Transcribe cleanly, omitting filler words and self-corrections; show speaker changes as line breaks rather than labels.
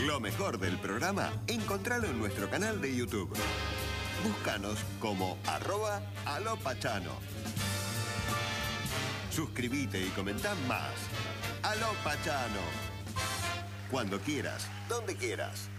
Lo mejor del programa, encontralo en nuestro canal de YouTube. Búscanos como @alopachano. Suscríbete y comentá más. Aló Pachano. Cuando quieras, donde quieras.